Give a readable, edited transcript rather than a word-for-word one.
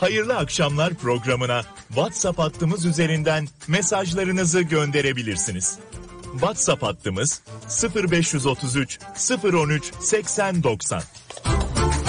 Hayırlı Akşamlar programına WhatsApp hattımız üzerinden mesajlarınızı gönderebilirsiniz. WhatsApp hattımız 0533 013 8090.